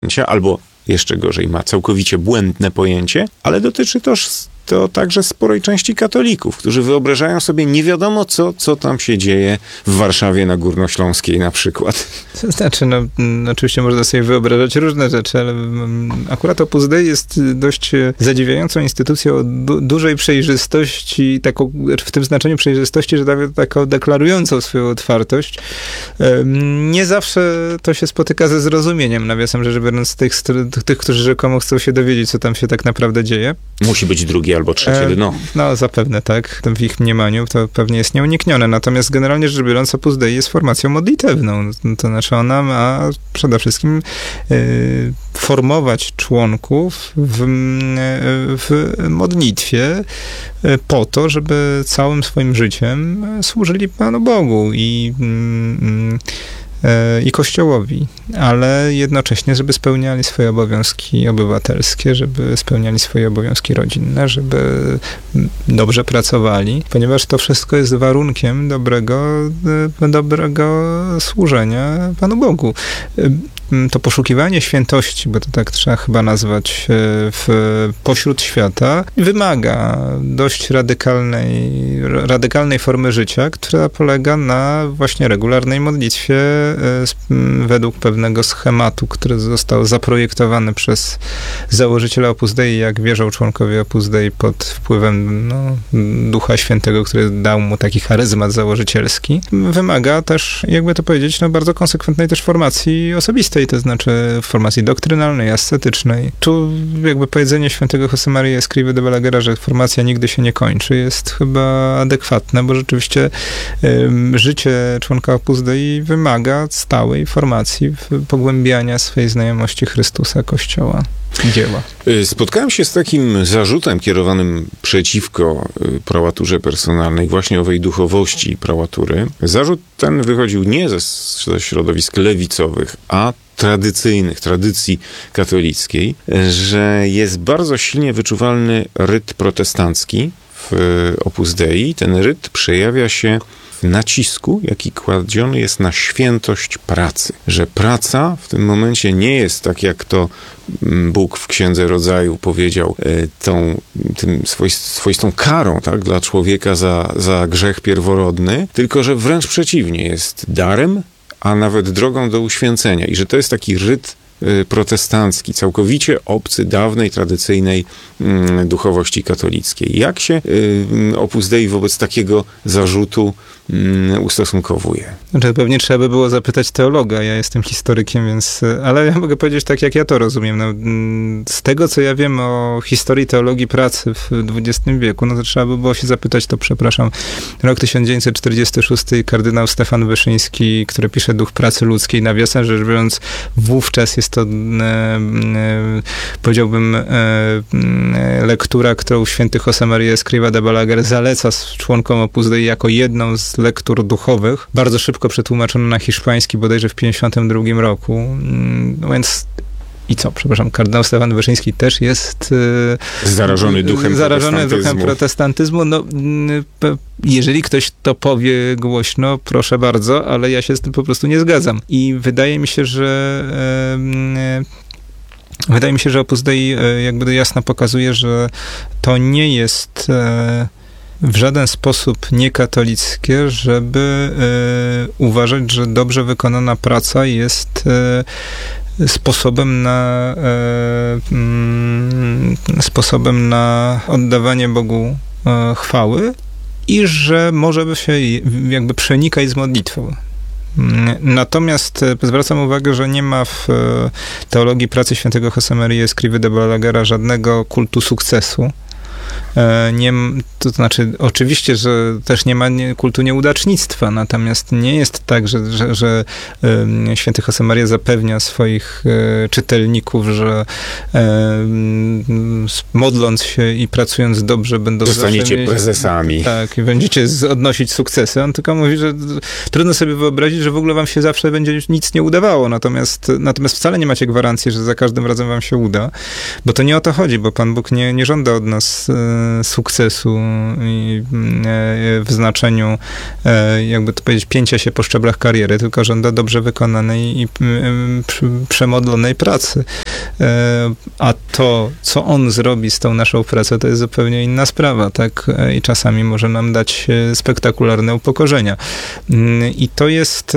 albo jeszcze gorzej, ma całkowicie błędne pojęcie, ale dotyczy to także sporej części katolików, którzy wyobrażają sobie nie wiadomo co tam się dzieje w Warszawie na Górnośląskiej na przykład. To znaczy, oczywiście można sobie wyobrażać różne rzeczy, ale akurat Opus Dei jest dość zadziwiającą instytucją o dużej przejrzystości, w tym znaczeniu przejrzystości, że nawet taką deklarującą swoją otwartość. Nie zawsze to się spotyka ze zrozumieniem, nawiasem rzecz biorąc, tych, którzy rzekomo chcą się dowiedzieć, co tam się tak naprawdę dzieje. Musi być drugie albo trzecie dno. No, zapewne tak. W ich mniemaniu to pewnie jest nieuniknione. Natomiast generalnie rzecz biorąc, Opus Dei jest formacją modlitewną. To znaczy ona ma przede wszystkim formować członków w modlitwie po to, żeby całym swoim życiem służyli Panu Bogu i Kościołowi, ale jednocześnie, żeby spełniali swoje obowiązki obywatelskie, żeby spełniali swoje obowiązki rodzinne, żeby dobrze pracowali, ponieważ to wszystko jest warunkiem dobrego służenia Panu Bogu. To poszukiwanie świętości, bo to tak trzeba chyba nazwać, pośród świata, wymaga dość radykalnej formy życia, która polega na właśnie regularnej modlitwie według pewnego schematu, który został zaprojektowany przez założyciela Opus Dei, jak wierzą członkowie Opus Dei, pod wpływem Ducha Świętego, który dał mu taki charyzmat założycielski. Wymaga też, jakby to powiedzieć, bardzo konsekwentnej też formacji osobistej, to znaczy formacji doktrynalnej, ascetycznej. Tu jakby powiedzenie świętego Josemaria Escrivá de Balagera, że formacja nigdy się nie kończy, jest chyba adekwatne, bo rzeczywiście życie członka Opus Dei wymaga stałej formacji, pogłębiania swojej znajomości Chrystusa, Kościoła, dzieła. Spotkałem się z takim zarzutem kierowanym przeciwko prałaturze personalnej, właśnie owej duchowości prałatury. Zarzut ten wychodził nie ze środowisk lewicowych, a tradycji katolickiej, że jest bardzo silnie wyczuwalny ryt protestancki w Opus Dei. Ten ryt przejawia się w nacisku, jaki kładziony jest na świętość pracy. Że praca w tym momencie nie jest tak, jak to Bóg w Księdze Rodzaju powiedział, tym swoistą karą, tak, dla człowieka za grzech pierworodny, tylko że wręcz przeciwnie, jest darem, a nawet drogą do uświęcenia. I że to jest taki ryt protestancki, całkowicie obcy dawnej, tradycyjnej duchowości katolickiej. Jak się Opus Dei wobec takiego zarzutu ustosunkowuje? Znaczy, pewnie trzeba by było zapytać teologa. Ja jestem historykiem, więc... Ale ja mogę powiedzieć tak, jak ja to rozumiem. Z tego, co ja wiem o historii teologii pracy w XX wieku, to trzeba by było się zapytać, rok 1946, kardynał Stefan Wyszyński, który pisze Duch pracy ludzkiej, nawiasem rzecz biorąc, wówczas jest to, powiedziałbym, lektura, którą święty Josemaria Escrivá de Balaguer zaleca członkom Opus Dei jako jedną z lektur duchowych. Bardzo szybko przetłumaczono na hiszpański, bodajże w 1952 roku. Więc kardynał Stefan Wyszyński też jest zarażony duchem protestantyzmu. Jeżeli ktoś to powie głośno, proszę bardzo, ale ja się z tym po prostu nie zgadzam. I wydaje mi się, że Opus Dei jakby jasno pokazuje, że to nie jest w żaden sposób niekatolickie, żeby uważać, że dobrze wykonana praca jest sposobem na oddawanie Bogu chwały i że może się jakby przenikać z modlitwą. Natomiast zwracam uwagę, że nie ma w teologii pracy świętego Josemaria Escrivá de Balagera żadnego kultu sukcesu. To znaczy, oczywiście, że też nie ma kultu nieudacznictwa, natomiast nie jest tak, że święty Josemaria zapewnia swoich czytelników, że modląc się i pracując dobrze będą zostaniecie prezesami. Tak, i będziecie odnosić sukcesy. On tylko mówi, że trudno sobie wyobrazić, że w ogóle wam się zawsze będzie nic nie udawało, natomiast wcale nie macie gwarancji, że za każdym razem wam się uda, bo to nie o to chodzi, bo Pan Bóg nie żąda od nas sukcesu i w znaczeniu, jakby to powiedzieć, pięcia się po szczeblach kariery, tylko żąda dobrze wykonanej i przemodlonej pracy. A to, co on zrobi z tą naszą pracą, to jest zupełnie inna sprawa, tak? I czasami może nam dać spektakularne upokorzenia. I to jest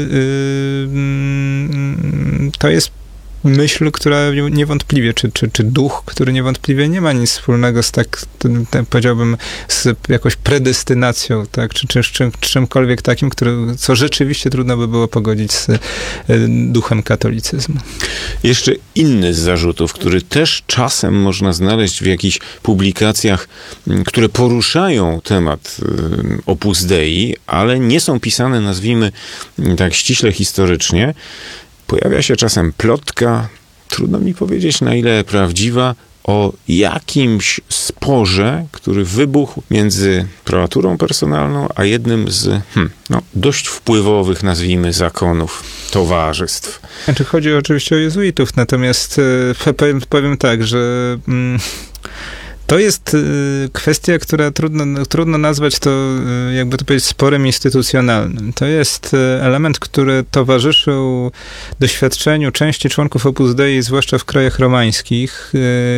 myśl, która niewątliwie, czy duch, który niewątpliwie nie ma nic wspólnego z powiedziałbym, z jakąś predestynacją, tak, czy czymkolwiek takim, co rzeczywiście trudno by było pogodzić z duchem katolicyzmu. Jeszcze inny z zarzutów, który też czasem można znaleźć w jakichś publikacjach, które poruszają temat Opus Dei, ale nie są pisane, nazwijmy tak ściśle historycznie. Pojawia się czasem plotka, trudno mi powiedzieć na ile prawdziwa, o jakimś sporze, który wybuchł między prawaturą personalną, a jednym z dość wpływowych, nazwijmy, zakonów, towarzystw. Znaczy, chodzi oczywiście o jezuitów, natomiast powiem tak, że to jest kwestia, która trudno nazwać to, jakby to powiedzieć, sporem instytucjonalnym. To jest element, który towarzyszył doświadczeniu części członków Opus Dei, zwłaszcza w krajach romańskich,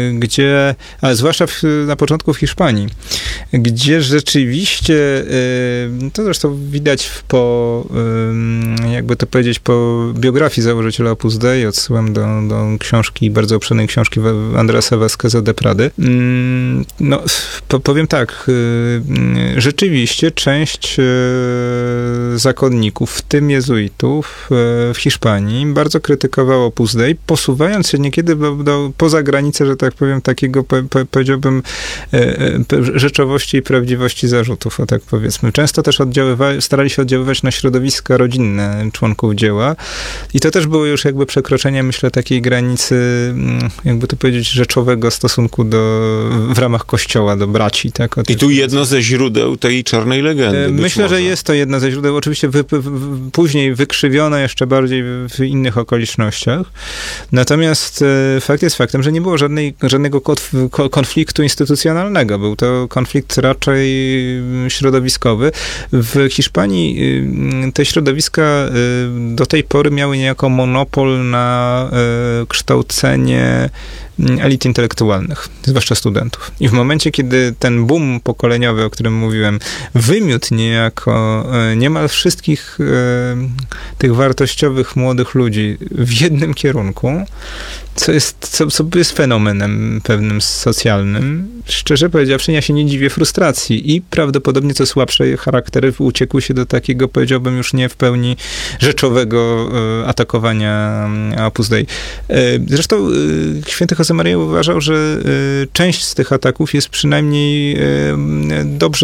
ale zwłaszcza na początku w Hiszpanii, gdzie rzeczywiście, to zresztą widać jakby to powiedzieć, po biografii założyciela Opus Dei, odsyłam do książki, bardzo obszernej książki Andresa Vázqueza de Prady. No, powiem tak, rzeczywiście część zakonników, w tym jezuitów w Hiszpanii, bardzo krytykowała Opus Dei, posuwając się niekiedy poza granicę, że tak powiem, takiego, powiedziałbym, rzeczowości i prawdziwości zarzutów, o tak powiedzmy. Często też starali się oddziaływać na środowiska rodzinne członków dzieła i to też było już jakby przekroczenie, myślę, takiej granicy, jakby to powiedzieć, rzeczowego stosunku w ramach Kościoła do braci. Tak? I tu jedno ze źródeł tej czarnej legendy. Myślę, że jest to jedno ze źródeł, oczywiście później wykrzywione jeszcze bardziej w innych okolicznościach. Natomiast fakt jest faktem, że nie było żadnego konfliktu instytucjonalnego. Był to konflikt raczej środowiskowy. W Hiszpanii te środowiska do tej pory miały niejako monopol na kształcenie elit intelektualnych, zwłaszcza studentów. I w momencie, kiedy ten boom pokoleniowy, o którym mówiłem, wymiótł niejako niemal wszystkich tych wartościowych młodych ludzi w jednym kierunku, co jest fenomenem pewnym socjalnym. Szczerze powiedziawszy, ja się nie dziwię frustracji i prawdopodobnie co słabsze charaktery uciekły się do takiego, powiedziałbym, już nie w pełni rzeczowego atakowania Opus Dei. Zresztą święty Josemaria uważał, że część z tych ataków jest przynajmniej dobrze,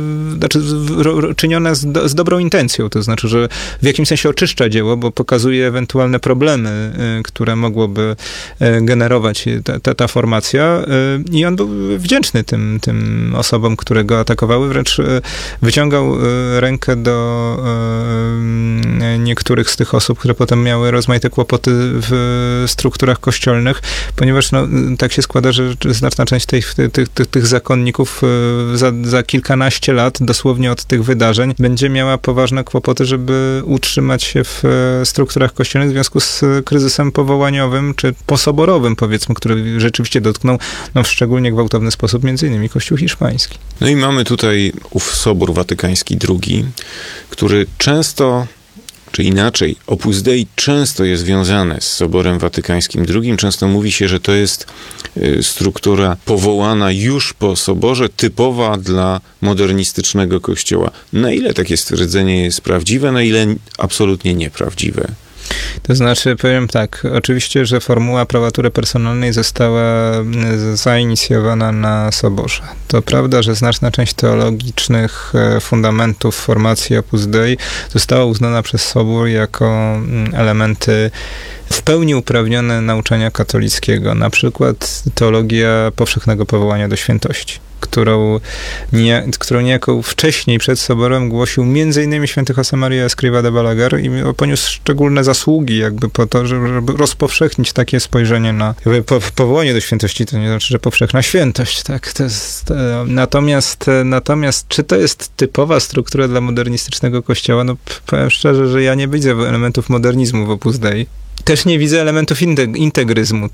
czyniona z dobrą intencją, to znaczy, że w jakimś sensie oczyszcza dzieło, bo pokazuje ewentualne problemy, które mogłoby generować ta formacja i on był wdzięczny tym osobom, które go atakowały, wręcz wyciągał rękę do niektórych z tych osób, które potem miały rozmaite kłopoty w strukturach kościelnych, ponieważ tak się składa, że znaczna część tych zakonników za kilkanaście lat, dosłownie od tych wydarzeń, będzie miała poważne kłopoty, żeby utrzymać się w strukturach kościelnych w związku z kryzysem powołaniowym, czy posoborowym, powiedzmy, który rzeczywiście dotknął w szczególnie gwałtowny sposób między innymi Kościół hiszpański. No i mamy tutaj ów Sobór Watykański II, który często, czy inaczej, Opus Dei często jest związane z Soborem Watykańskim II. Często mówi się, że to jest struktura powołana już po Soborze, typowa dla modernistycznego Kościoła. Na ile takie stwierdzenie jest prawdziwe, na ile absolutnie nieprawdziwe? To znaczy, powiem tak, oczywiście, że formuła prawatury personalnej została zainicjowana na Soborze. To prawda, że znaczna część teologicznych fundamentów formacji Opus Dei została uznana przez Sobór jako elementy w pełni uprawnione nauczania katolickiego, na przykład teologia powszechnego powołania do świętości, którą niejako wcześniej przed Soborem głosił m.in. święty Josemaria Escrivá de Balaguer i poniósł szczególne zasługi jakby po to, żeby rozpowszechnić takie spojrzenie na powołanie do świętości, to nie znaczy, że powszechna świętość, tak? To jest, natomiast czy to jest typowa struktura dla modernistycznego kościoła? No powiem szczerze, że ja nie widzę elementów modernizmu w Opus Dei. Też nie widzę elementów integryzmu.